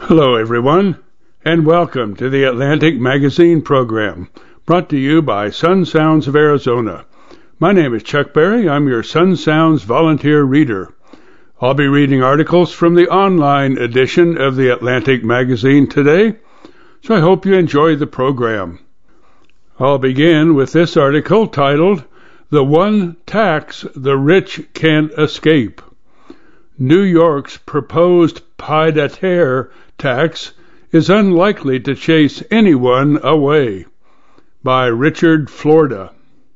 Hello, everyone, and welcome to the Atlantic Magazine program, brought to you by Sun Sounds of Arizona. My name is Chuck Berry. I'm your Sun Sounds volunteer reader. I'll be reading articles from the online edition of the Atlantic Magazine today, so I hope you enjoy the program. I'll begin with this article titled, "The One Tax the Rich Can't Escape." New York's proposed pied-à-terre tax is unlikely to chase anyone away, by Richard Florida.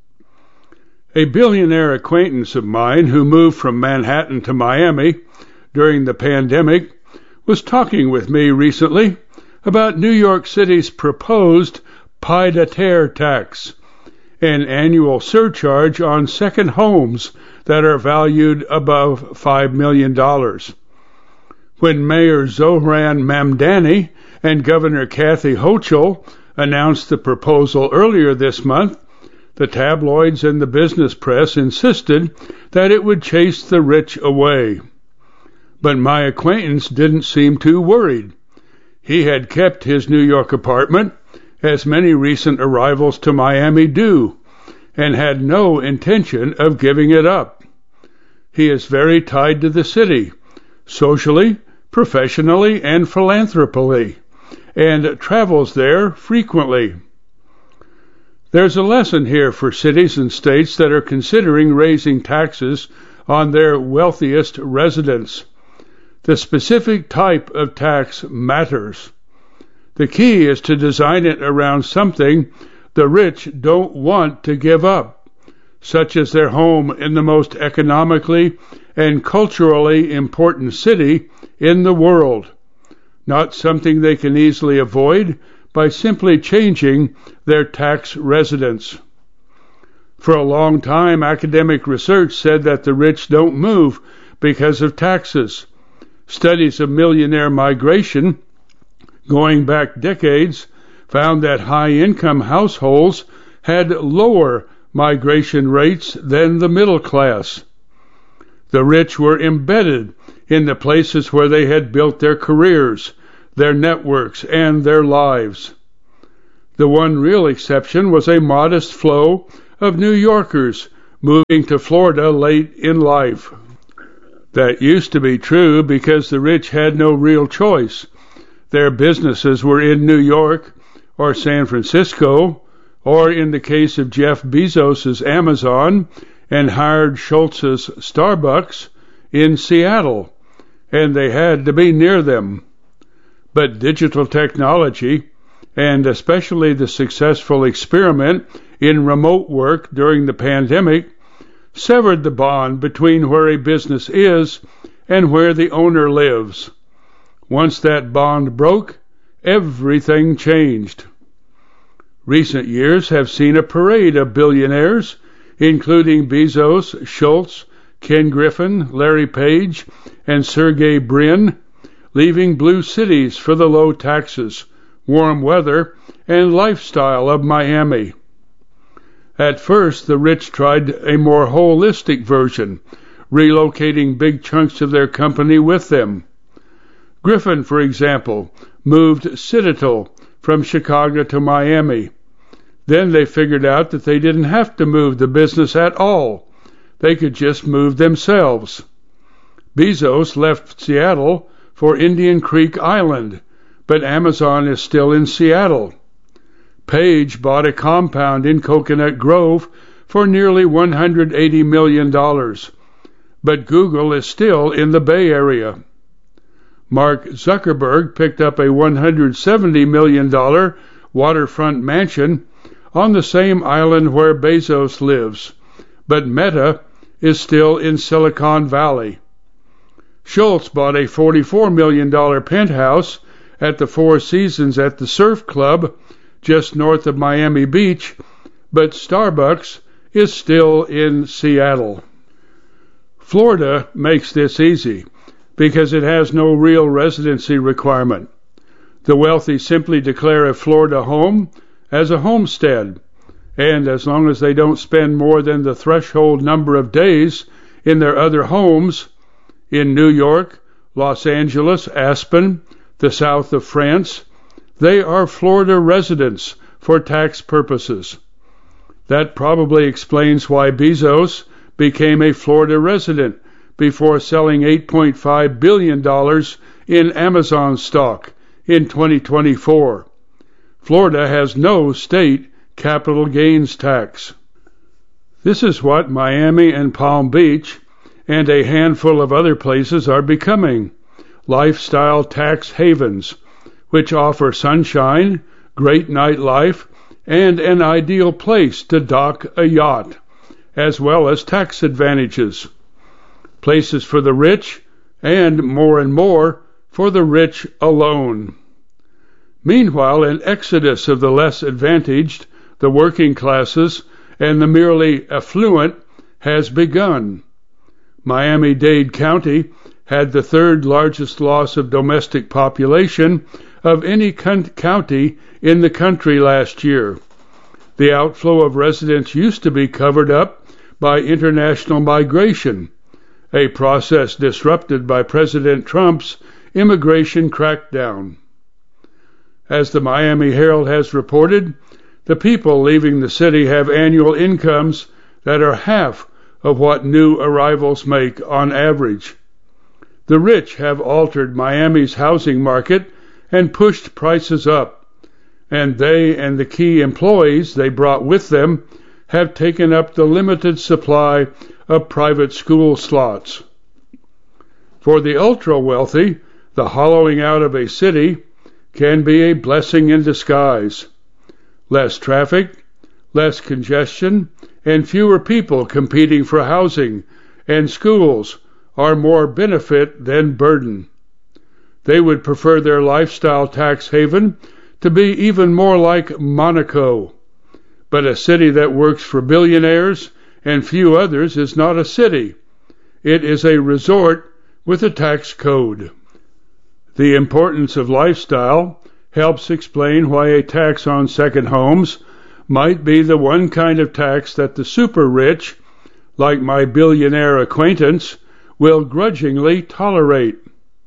A billionaire acquaintance of mine who moved from Manhattan to Miami during the pandemic was talking with me recently about New York City's proposed pied-à-terre tax, an annual surcharge on second homes that are valued above $5 million. When Mayor Zohran Mamdani and Governor Kathy Hochul announced the proposal earlier this month, the tabloids and the business press insisted that it would chase the rich away. But my acquaintance didn't seem too worried. He had kept his New York apartment, as many recent arrivals to Miami do, and had no intention of giving it up. He is very tied to the city, socially, professionally, and philanthropically, and travels there frequently. There's a lesson here for cities and states that are considering raising taxes on their wealthiest residents. The specific type of tax matters. The key is to design it around something the rich don't want to give up, such as their home in the most economically and culturally important city in the world, not something they can easily avoid by simply changing their tax residence. For a long time, academic research said that the rich don't move because of taxes. Studies of millionaire migration, going back decades, found that high-income households had lower migration rates than the middle class. The rich were embedded in the places where they had built their careers, their networks, and their lives. The one real exception was a modest flow of New Yorkers moving to Florida late in life. That used to be true because the rich had no real choice. Their businesses were in New York or San Francisco, or in the case of Jeff Bezos's Amazon and Howard Schultz's Starbucks, in Seattle, and they had to be near them. But digital technology, and especially the successful experiment in remote work during the pandemic, severed the bond between where a business is and where the owner lives. Once that bond broke, everything changed. Recent years have seen a parade of billionaires, including Bezos, Schultz, Ken Griffin, Larry Page, and Sergey Brin, leaving blue cities for the low taxes, warm weather, and lifestyle of Miami. At first, the rich tried a more holistic version, relocating big chunks of their company with them. Griffin, for example, moved Citadel from Chicago to Miami. Then they figured out that they didn't have to move the business at all. They could just move themselves. Bezos left Seattle for Indian Creek Island, but Amazon is still in Seattle. Page bought a compound in Coconut Grove for nearly $180 million, but Google is still in the Bay Area. Mark Zuckerberg picked up a $170 million waterfront mansion on the same island where Bezos lives, but Meta is still in Silicon Valley. Schultz bought a $44 million penthouse at the Four Seasons at the Surf Club just north of Miami Beach, but Starbucks is still in Seattle. Florida makes this easy because it has no real residency requirement. The wealthy simply declare a Florida home as a homestead, and as long as they don't spend more than the threshold number of days in their other homes in New York, Los Angeles, Aspen, the south of France, they are Florida residents for tax purposes. That probably explains why Bezos became a Florida resident before selling $8.5 billion in Amazon stock in 2024. Florida has no state capital gains tax. This is what Miami and Palm Beach and a handful of other places are becoming: lifestyle tax havens, which offer sunshine, great nightlife, and an ideal place to dock a yacht, as well as tax advantages. Places for the rich, and more, for the rich alone. Meanwhile, an exodus of the less advantaged, the working classes, and the merely affluent has begun. Miami-Dade County had the third largest loss of domestic population of any county in the country last year. The outflow of residents used to be covered up by international migration, a process disrupted by President Trump's immigration crackdown. As the Miami Herald has reported, the people leaving the city have annual incomes that are half of what new arrivals make on average. The rich have altered Miami's housing market and pushed prices up, and they and the key employees they brought with them have taken up the limited supply of private school slots. For the ultra-wealthy, the hollowing out of a city can be a blessing in disguise. Less traffic, less congestion, and fewer people competing for housing and schools are more benefit than burden. They would prefer their lifestyle tax haven to be even more like Monaco. But a city that works for billionaires and few others is not a city. It is a resort with a tax code. The importance of lifestyle helps explain why a tax on second homes might be the one kind of tax that the super rich, like my billionaire acquaintance, will grudgingly tolerate.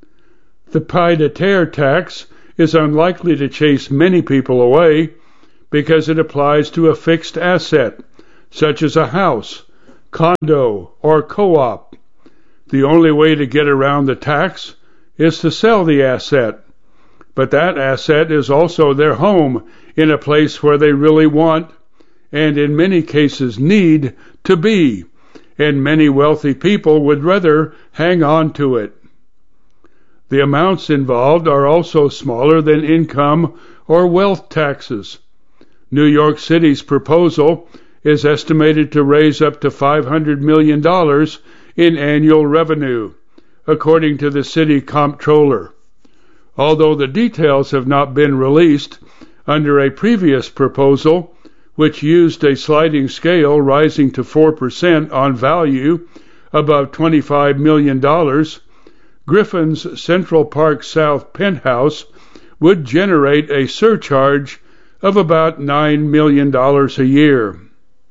The pied-à-terre tax is unlikely to chase many people away because it applies to a fixed asset, such as a house, condo, or co-op. The only way to get around the tax is to sell the asset, but that asset is also their home in a place where they really want, and in many cases need, to be, and many wealthy people would rather hang on to it. The amounts involved are also smaller than income or wealth taxes. New York City's proposal is estimated to raise up to $500 million in annual revenue, according to the city comptroller. Although the details have not been released, under a previous proposal, which used a sliding scale rising to 4% on value above $25 million, Griffin's Central Park South penthouse would generate a surcharge of about $9 million a year.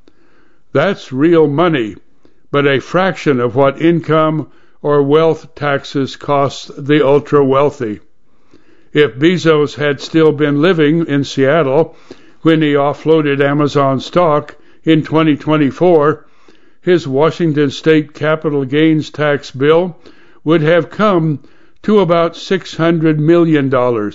That's real money, but a fraction of what income or wealth taxes cost the ultra-wealthy. If Bezos had still been living in Seattle when he offloaded Amazon stock in 2024, his Washington state capital gains tax bill would have come to about $600 million.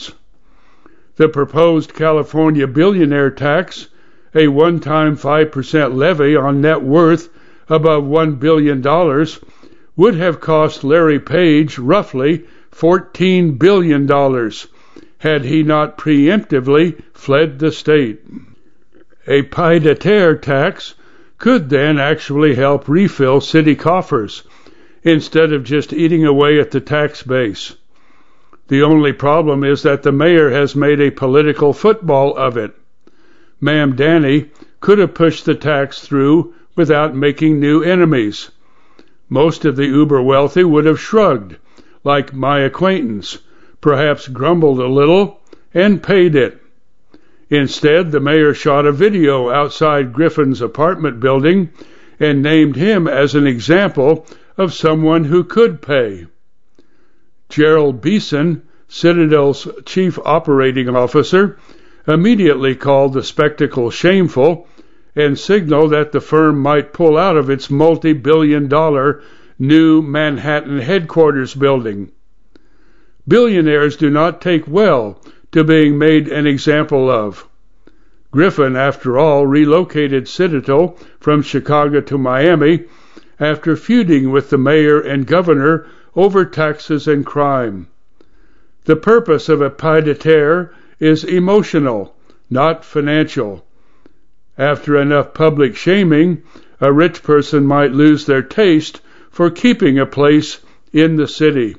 The proposed California billionaire tax, a one-time 5% levy on net worth above $1 billion, would have cost Larry Page roughly $14 billion had he not preemptively fled the state. A pied-à-terre tax could then actually help refill city coffers instead of just eating away at the tax base. The only problem is that the mayor has made a political football of it. Ma'am Danny could have pushed the tax through without making new enemies. Most of the uber-wealthy would have shrugged, like my acquaintance, perhaps grumbled a little, and paid it. Instead, the mayor shot a video outside Griffin's apartment building and named him as an example of someone who could pay. Gerald Beeson, Citadel's chief operating officer, immediately called the spectacle shameful and signaled that the firm might pull out of its multi-billion-dollar new Manhattan headquarters building. Billionaires do not take well to being made an example of. Griffin, after all, relocated Citadel from Chicago to Miami after feuding with the mayor and governor over taxes and crime. The purpose of a pied-à-terre is emotional, not financial. After enough public shaming, a rich person might lose their taste for keeping a place in the city.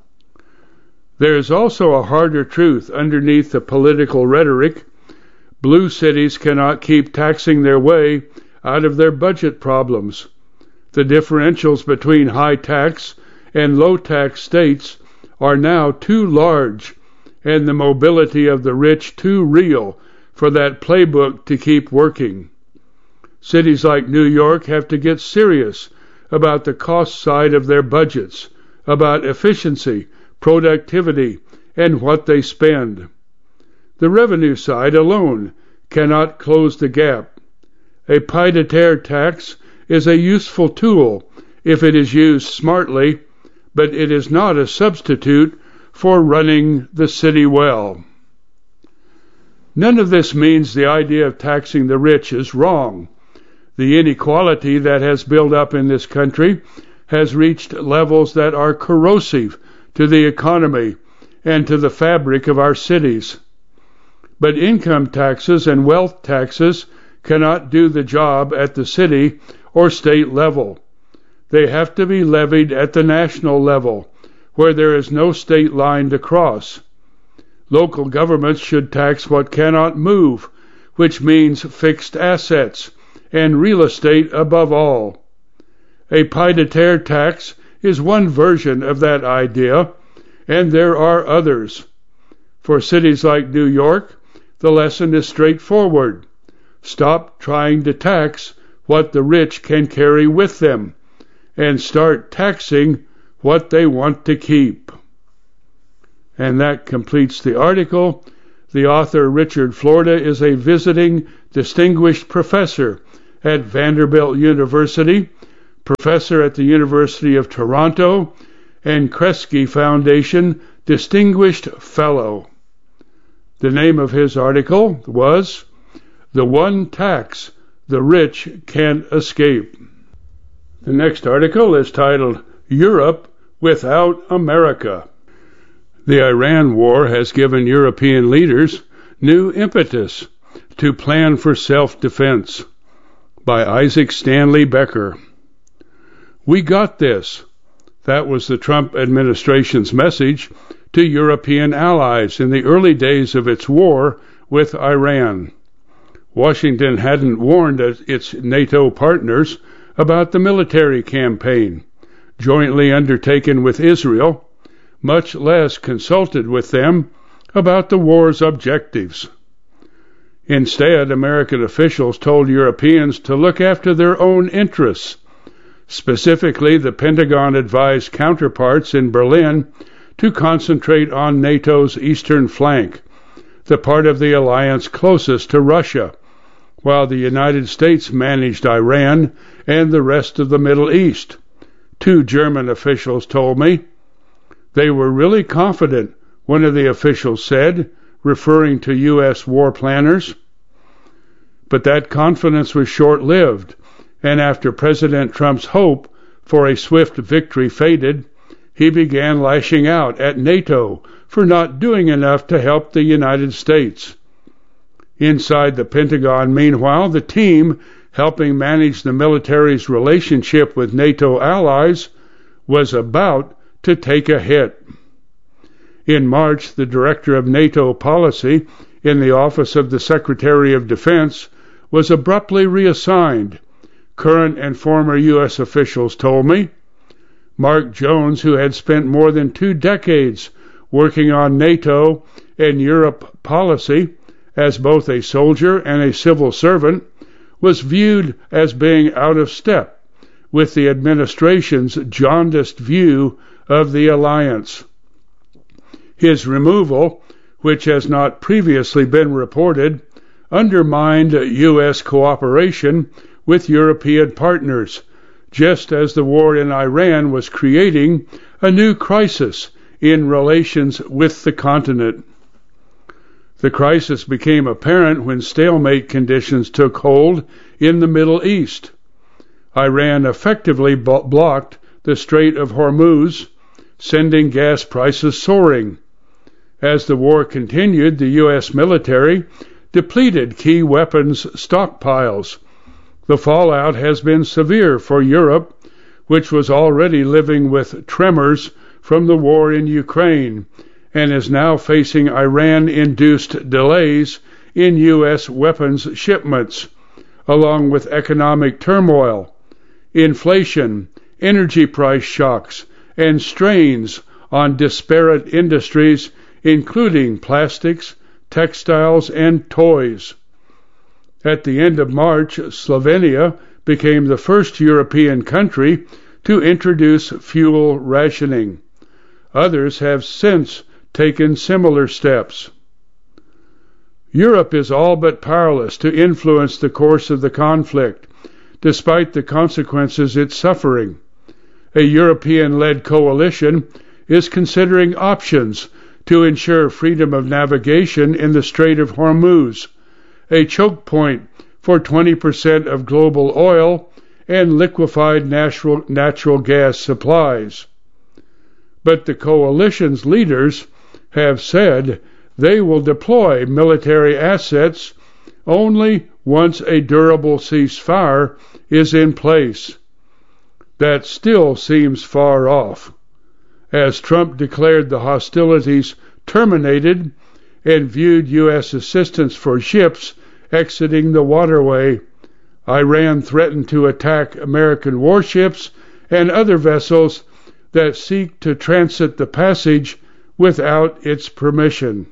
There is also a harder truth underneath the political rhetoric. Blue cities cannot keep taxing their way out of their budget problems. The differentials between high-tax and low-tax states are now too large, and the mobility of the rich too real for that playbook to keep working. Cities like New York have to get serious about the cost side of their budgets, about efficiency, productivity, and what they spend. The revenue side alone cannot close the gap. A pied-à-terre tax is a useful tool if it is used smartly, but it is not a substitute for running the city well. None of this means the idea of taxing the rich is wrong. The inequality that has built up in this country has reached levels that are corrosive to the economy and to the fabric of our cities. But income taxes and wealth taxes cannot do the job at the city or state level. They have to be levied at the national level, where there is no state line to cross. Local governments should tax what cannot move, which means fixed assets, and real estate above all. A pied-à-terre tax is one version of that idea, and there are others. For cities like New York, the lesson is straightforward. Stop trying to tax what the rich can carry with them, and start taxing what they want to keep. And that completes the article. The author, Richard Florida, is a visiting distinguished professor at Vanderbilt University, professor at the University of Toronto, and Kresge Foundation Distinguished Fellow. The name of his article was "The One Tax the Rich Can't Escape." The next article is titled "Europe Without America." The Iran war has given European leaders new impetus to plan for self-defense. By Isaac Stanley Becker. We got this. That was the Trump administration's message to European allies in the early days of its war with Iran. Washington hadn't warned its NATO partners about the military campaign, jointly undertaken with Israel, much less consulted with them about the war's objectives. Instead, American officials told Europeans to look after their own interests. Specifically, the Pentagon advised counterparts in Berlin to concentrate on NATO's eastern flank, the part of the alliance closest to Russia, while the United States managed Iran and the rest of the Middle East. Two German officials told me. They were really confident, one of the officials said, referring to U.S. war planners. But that confidence was short-lived, and after President Trump's hope for a swift victory faded, he began lashing out at NATO for not doing enough to help the United States. Inside the Pentagon, meanwhile, the team helping manage the military's relationship with NATO allies was about to take a hit. In March, the director of NATO policy in the Office of the Secretary of Defense was abruptly reassigned. Current and former U.S. officials told me. Mark Jones, who had spent more than 2 decades working on NATO and Europe policy as both a soldier and a civil servant, was viewed as being out of step with the administration's jaundiced view of the alliance. His removal, which has not previously been reported, undermined U.S. cooperation with European partners, just as the war in Iran was creating a new crisis in relations with the continent. The crisis became apparent when stalemate conditions took hold in the Middle East. Iran effectively blocked the Strait of Hormuz, sending gas prices soaring. As the war continued, the U.S. military depleted key weapons stockpiles. The fallout has been severe for Europe, which was already living with tremors from the war in Ukraine and is now facing Iran-induced delays in U.S. weapons shipments, along with economic turmoil, inflation, energy price shocks, and strains on disparate industries, including plastics, textiles, and toys. At the end of March, Slovenia became the first European country to introduce fuel rationing. Others have since taken similar steps. Europe is all but powerless to influence the course of the conflict, despite the consequences it's suffering. A European-led coalition is considering options to ensure freedom of navigation in the Strait of Hormuz, a choke point for 20% of global oil and liquefied natural gas supplies. But the coalition's leaders have said they will deploy military assets only once a durable ceasefire is in place. That still seems far off, as Trump declared the hostilities terminated and viewed U.S. assistance for ships exiting the waterway. Iran threatened to attack American warships and other vessels that seek to transit the passage without its permission.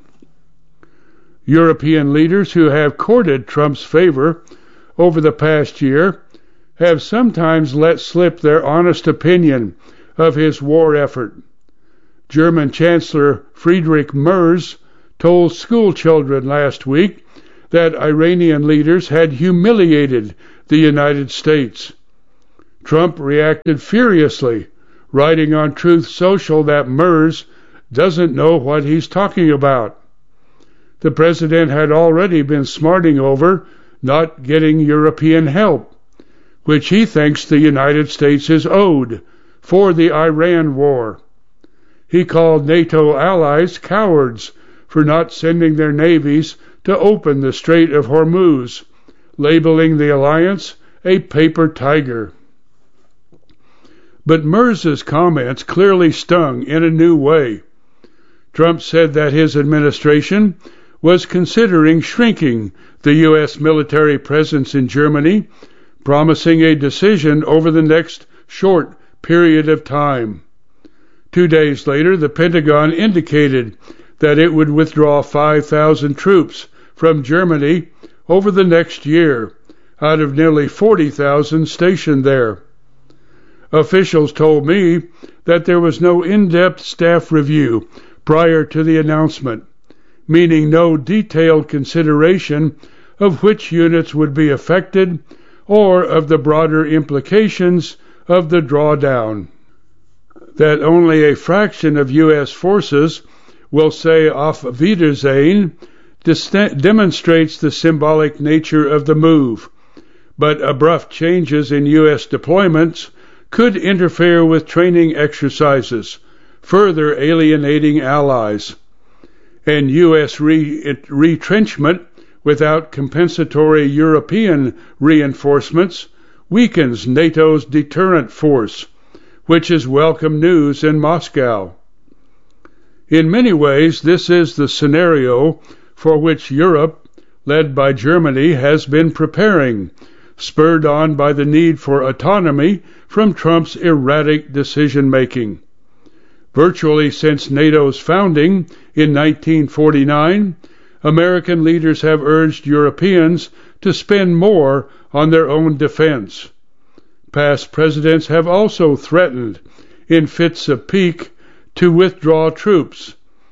European leaders who have courted Trump's favor over the past year have sometimes let slip their honest opinion of his war effort. German Chancellor Friedrich Merz told school children last week that Iranian leaders had humiliated the United States. Trump reacted furiously, writing on Truth Social that Merz doesn't know what he's talking about. The president had already been smarting over not getting European help, which he thinks the United States is owed for the Iran war. He called NATO allies cowards for not sending their navies to open the Strait of Hormuz, labeling the alliance a paper tiger. But Merz's comments clearly stung in a new way. Trump said that his administration was considering shrinking the U.S. military presence in Germany, promising a decision over the next short period of time. 2 days later, the Pentagon indicated that it would withdraw 5,000 troops from Germany over the next year, out of nearly 40,000 stationed there. Officials told me that there was no in-depth staff review prior to the announcement, meaning no detailed consideration of which units would be affected or of the broader implications of the drawdown. That only a fraction of U.S. forces will say Auf Wiedersehen demonstrates the symbolic nature of the move, but abrupt changes in U.S. deployments could interfere with training exercises, further alienating allies. And U.S. retrenchment without compensatory European reinforcements weakens NATO's deterrent force, which is welcome news in Moscow. In many ways, this is the scenario for which Europe, led by Germany, has been preparing, spurred on by the need for autonomy from Trump's erratic decision-making. Virtually since NATO's founding in 1949, American leaders have urged Europeans to spend more on their own defense. Past presidents have also threatened, in fits of pique, to withdraw troops.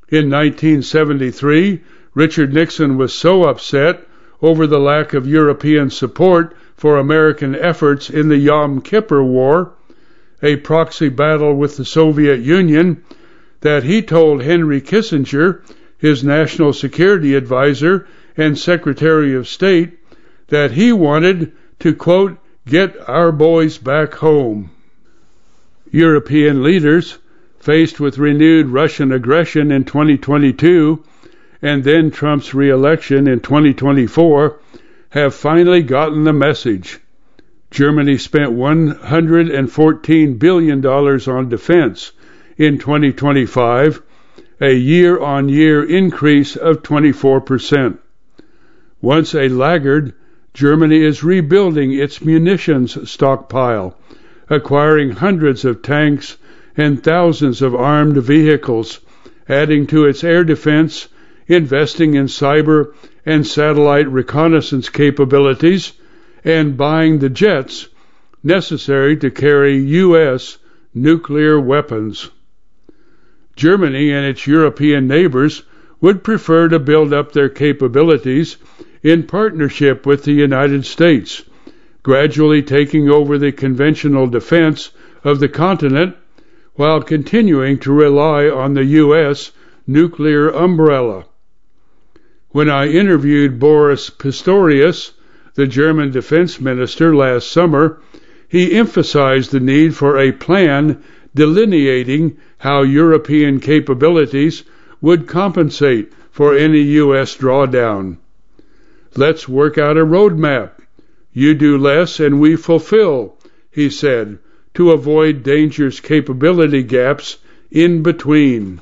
In 1973, Richard Nixon was so upset over the lack of European support for American efforts in the Yom Kippur War, a proxy battle with the Soviet Union, that he told Henry Kissinger, his national security advisor and Secretary of State, that he wanted to, quote, get our boys back home. European leaders, faced with renewed Russian aggression in 2022 and then Trump's re-election in 2024, have finally gotten the message. Germany spent $114 billion on defense in 2025, a year-on-year increase of 24%. Once a laggard, Germany is rebuilding its munitions stockpile, acquiring hundreds of tanks and thousands of armed vehicles, adding to its air defense, investing in cyber and satellite reconnaissance capabilities, and buying the jets necessary to carry U.S. nuclear weapons. Germany and its European neighbors would prefer to build up their capabilities in partnership with the United States, gradually taking over the conventional defense of the continent while continuing to rely on the U.S. nuclear umbrella. When I interviewed Boris Pistorius, the German defense minister, last summer, he emphasized the need for a plan delineating how European capabilities would compensate for any U.S. drawdown. Let's work out a roadmap. You do less and we fulfill, he said, to avoid dangerous capability gaps in between.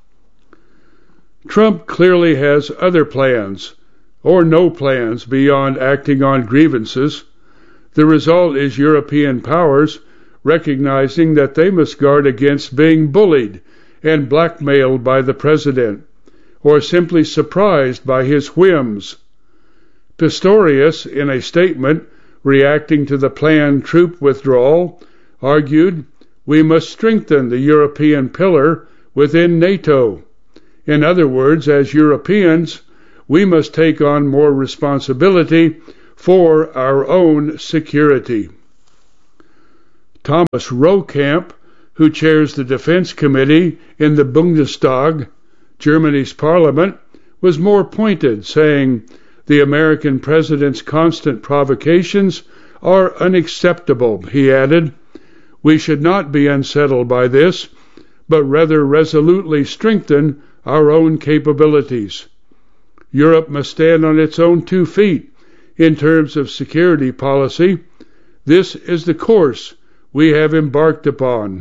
Trump clearly has other plans, or no plans beyond acting on grievances. The result is European powers recognizing that they must guard against being bullied and blackmailed by the president, or simply surprised by his whims. Pistorius, in a statement reacting to the planned troop withdrawal, argued, we must strengthen the European pillar within NATO. In other words, as Europeans, we must take on more responsibility for our own security. Thomas Rohkamp, who chairs the Defense Committee in the Bundestag, Germany's parliament, was more pointed, saying, the American president's constant provocations are unacceptable, he added. We should not be unsettled by this, but rather resolutely strengthen our own capabilities. Europe must stand on its own 2 feet in terms of security policy. This is the course we have embarked upon.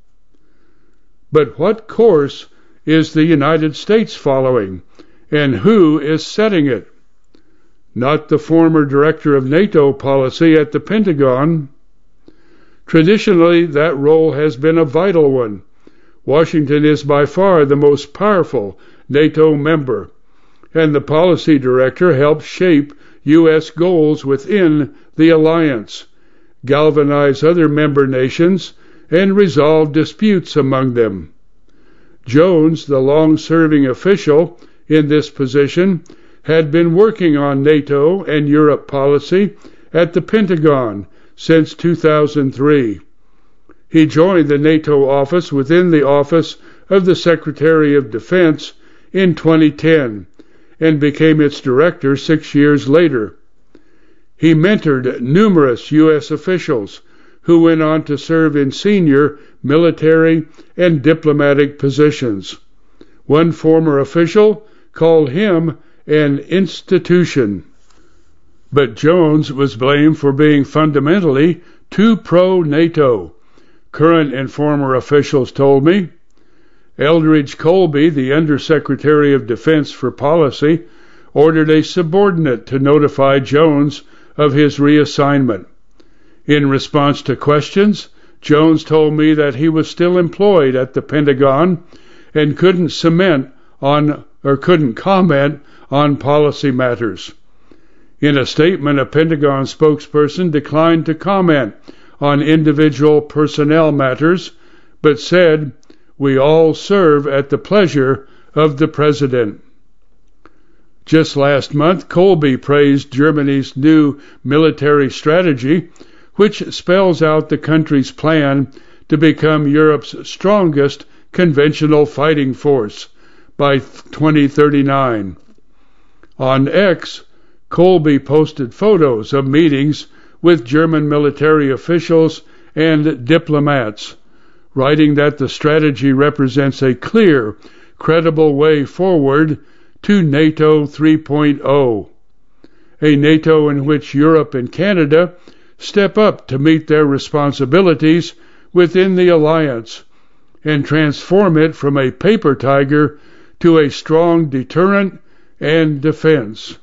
But what course is the United States following, and who is setting it? Not the former director of NATO policy at the Pentagon. Traditionally, that role has been a vital one. Washington is by far the most powerful NATO member, and the policy director helps shape U.S. goals within the alliance, galvanize other member nations, and resolve disputes among them. Jones, the long-serving official in this position, had been working on NATO and Europe policy at the Pentagon since 2003. He joined the NATO office within the Office of the Secretary of Defense in 2010 and became its director 6 years later. He mentored numerous U.S. officials who went on to serve in senior military and diplomatic positions. One former official called him an institution. But Jones was blamed for being fundamentally too pro-NATO, current and former officials told me. Eldridge Colby, the Undersecretary of Defense for Policy, ordered a subordinate to notify Jones of his reassignment. In response to questions, Jones told me that he was still employed at the Pentagon and couldn't comment on policy matters. In a statement, a Pentagon spokesperson declined to comment on individual personnel matters, but said, "We all serve at the pleasure of the president. Just last month, Colby praised Germany's new military strategy, which spells out the country's plan to become Europe's strongest conventional fighting force by 2039. On X, Colby posted photos of meetings with German military officials and diplomats, writing that the strategy represents a clear, credible way forward to NATO 3.0, a NATO in which Europe and Canada step up to meet their responsibilities within the alliance and transform it from a paper tiger to a strong deterrent and defense.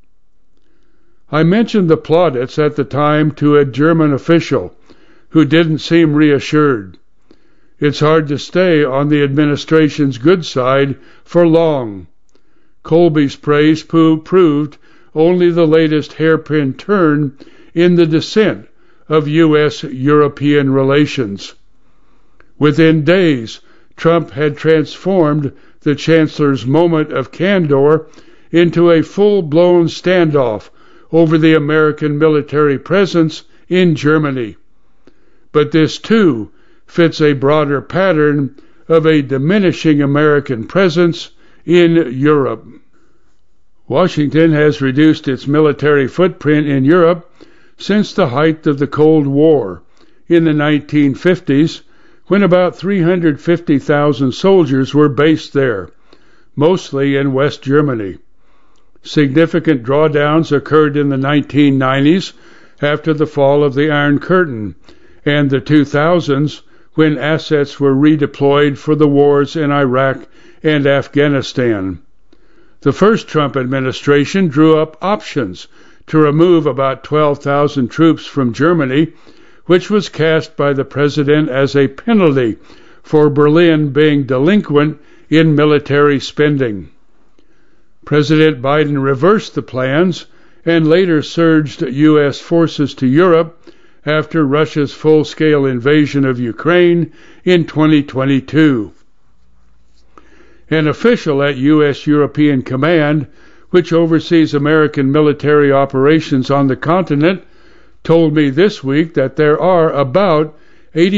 I mentioned the plaudits at the time to a German official who didn't seem reassured. It's hard to stay on the administration's good side for long. Colby's praise proved only the latest hairpin turn in the descent of U.S.-European relations. Within days, Trump had transformed the chancellor's moment of candor into a full-blown standoff over the American military presence in Germany. But this, too, fits a broader pattern of a diminishing American presence in Europe. Washington has reduced its military footprint in Europe since the height of the Cold War in the 1950s, when about 350,000 soldiers were based there, mostly in West Germany. Significant drawdowns occurred in the 1990s after the fall of the Iron Curtain, and the 2000s when assets were redeployed for the wars in Iraq and Afghanistan. The first Trump administration drew up options to remove about 12,000 troops from Germany, which was cast by the president as a penalty for Berlin being delinquent in military spending. President Biden reversed the plans and later surged U.S. forces to Europe after Russia's full-scale invasion of Ukraine in 2022. An official at U.S. European Command, which oversees American military operations on the continent, told me this week that there are about